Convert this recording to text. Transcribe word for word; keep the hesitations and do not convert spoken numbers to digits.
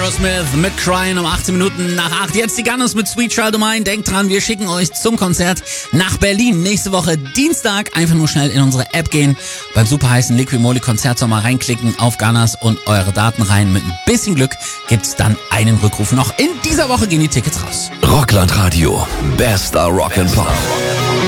Aerosmith mit Crying um achtzehn Minuten nach acht. Jetzt die Gunners mit Sweet Child O' Mine. Denkt dran, wir schicken euch zum Konzert nach Berlin. Nächste Woche Dienstag. Einfach nur schnell in unsere App gehen. Beim super heißen Liqui Moly Konzertsommer reinklicken auf Gunners und eure Daten rein. Mit ein bisschen Glück gibt's dann einen Rückruf noch. In dieser Woche gehen die Tickets raus. Rockland Radio. Bester Rock and Pop.